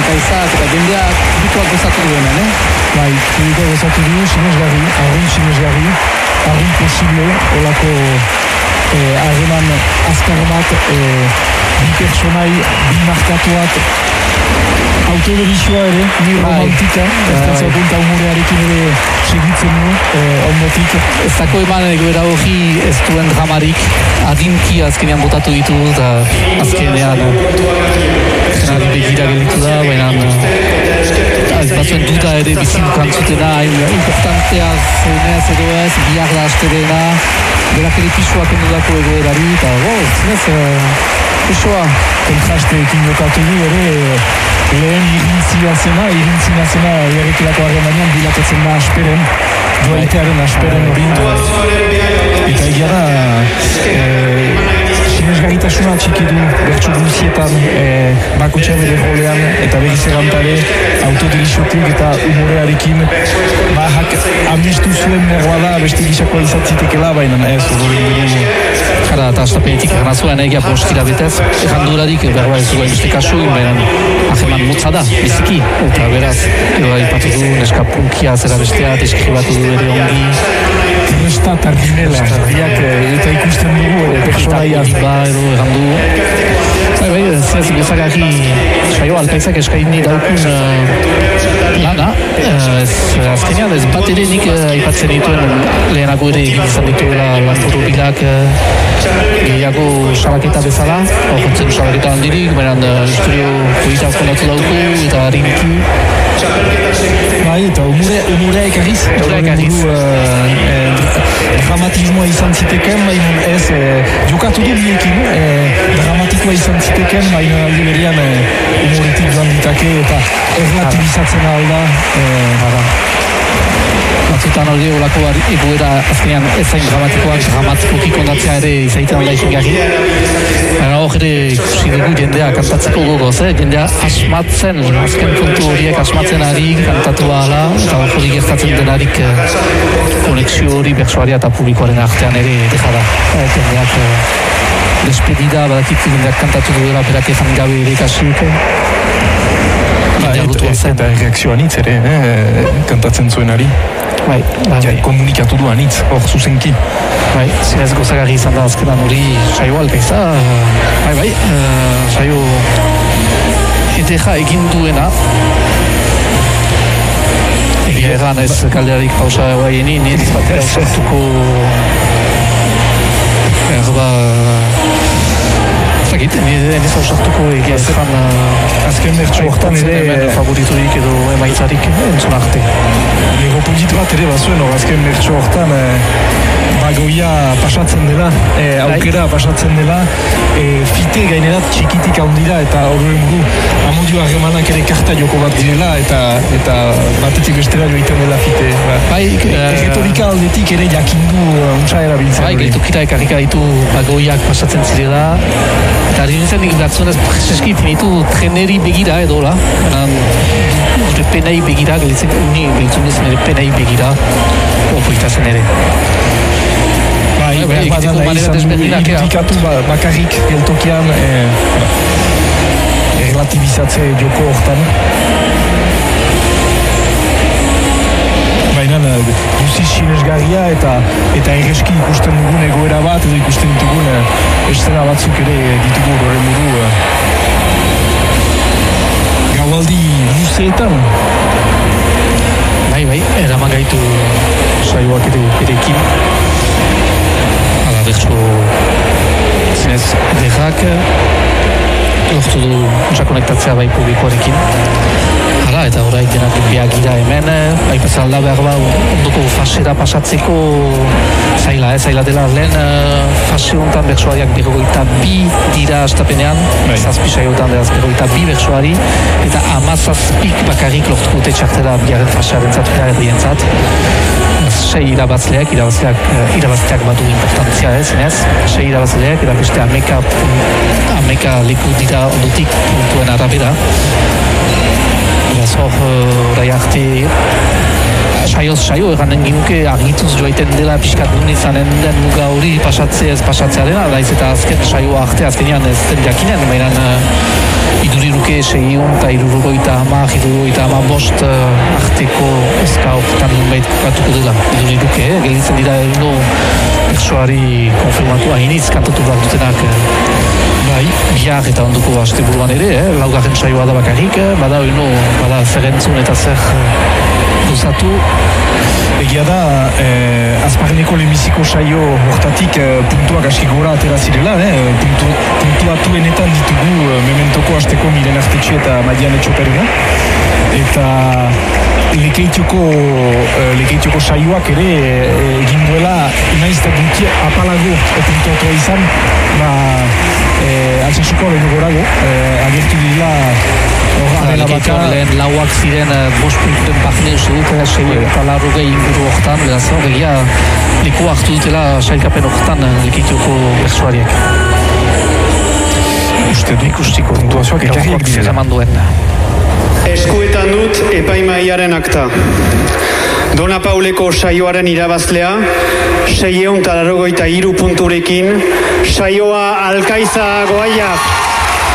Kaizak eta jendeak bituak gozatu duenen, Bai, publikoa gozatu du, sinesgarri, argun posible, olako harreman azkar bat, bi personai, bi markatuak, autoderizioa ere, ni romantika, ez punta humorearekin ere segitzen du, ondotik. Ez dako eman egoera hori ez duen dramarik, adinki azkenean botatu ditu, eta azkenean jenari begira gelitu da, baina ez batzuen duda ere bizidukan zutena, importantea zenez edo ez, bihar da asterena, berak ere pisuak endudako egoerari, eta zinez, pisoa. Kontrasteekin jokatu du ere, lehen irintzina zena errekelako harremanean bilakatzen da asperen, joaitearen asperen hori. Eta egia da, sinesgarritasuna txiki du bertso guzietan, bakotxa bere rolean, eta berriz erantare, autodeliziotik eta humorearekin, bahak amestu zuen merroa da, beste gizakoa izatzitekela, baina ez, Jara, eta astapenetik egana zuen egia postira betez, errandurarik berroa ez duen beste kasu, baina aheman motza da, biziki, eta beraz, edo ipatu du, neska punkia zera bestea, deskribatu du ere ongi. Kresta eta rimela, eta ikusten dugu, personaia. Ba, edo errandu. Bai, ez bezagarri, saio alpaizak eskaini daukun lana, azkenean ez bat ere nik aipatzen dituen lehenago ere egin izan dituela lanburu bilak gehiago salaketa bezala, jontzen salaketa handirik, baina historio polita azkonatu dauku eta harinki. Bai, eta humorea ekarriz. Dramatismoa izan ziteken, baina ez, jokatu du biekin, dramatikoa izan ziteken, baina aldi berian humoretik joan ditake eta erlatibizatzen alda. Batzutan hori olako egoera azkenean ezain dramatikoki kondatzea ere izaiten alda izingarri. Baina hor ere ikusi dugu jendea kantatzeko gogoz, jendea asmatzen, azken puntu horiek asmatzen ari kantatu ahala, eta hori gertatzen denarik konexio hori bertsoaria eta publikoaren artean ere deja da. Jendeak despedida, badakit jendeak kantatu duela berak ezan gabe ere ikasik. Eta reakzioan hitz ere, kantatzen zuenari. Bai. Komunikatu duan hitz, hor zuzenki. Bai, zinez gozagarri izan da azkenan hori saio alkaiza. Bai, saio eteja egin duena. Egia egan ez galderarik pausa baieni, nien izbatera usartuko Zagit, ez ausartuko egia ezan azken bertso hortan ere favoriturik edo emaitzarik entzun arte. Legopolit bat ere bazuen, azken bertso hortan bagoia pasatzen dela, aukera pasatzen dela, fite gainerat txikitik handira eta horren buru amodio harremanak ere karta joko bat direla eta batetik bestera joiten dela fite. Bai, retorika aldetik ere jakindu untsa erabiltzen. Bai, gaitukita ekarrika ditu bagoiak pasatzen zirela, eta hori nintzen nik batzunez prezeski finitu treneri begira edo la, gure penei begira, gelitzen ez nire penei begira, opoitazen ere. Bai, badala izan irudikatu bakarrik geltokian relativizatze joko hortan. Baina guziz sinesgarria eta erreski ikusten dugun egoera bat edo ikusten ditugun estena batzuk ere ditugu horren buru gaualdi luzeetan. Bai, eraman gaitu saioak erekin. Hala bertso zinez edekak lortu du konektatzea bai publikoarekin. Hala, eta horai denak biak gira hemen, aipazalda behar ondoko fasera pasatzeko zaila dela lehen fase honetan bertsoariak 52 dira astapenean, zazpi saiotan deraz 52 bertsoari, eta 17 bakarrik lortuko dute txartela bigarren fasearen zat, herrientzat. 6 irabazteak badu importantzia zinez, 6 irabazleak eta beste ameka leku dira ondotik puntuen arabera. Beraz hor, orai arte saio eganen ginuke argituz joaiten dela pixkat nun izanen den muga hori pasatzea dena, daiz eta azken saioa azkenean ez den jakinen, baina iduriruke 650 arteko eska horretan nunbait batuko dela, iduriruke, gelditzen dira persoari konfirmatu hainitz kantatu behar dutenak bihar eta onduko asteburuan ere, laugarren saioa da bakarrik, bada zer entzun eta zer gozatu. Egia da, azparneko lehenbiziko saio hortatik puntuak aski gora atera zirela, puntuatuenetan ditugu mementoko hasteko Miren Artetxe eta Madiane Txoperena. Eta lekeitioko saioak ere egin duela naiz eta duki apalago puntuatua izan, altsasuko behin gorago, agertu dira lekeitioan lehen lauak ziren 5 punturen pagine uste dut, 6 inguru horretan, beraz begia leku hartu dutela sailkapen horretan lekeitioko bersuariak. Uste du ikustiko puntuazioak ekarriak dira. Eskuetan dut epaimaiaren akta. Dona Pauleko saioaren irabazlea, 683 punturekin, saioa Alkaiza Goaiak.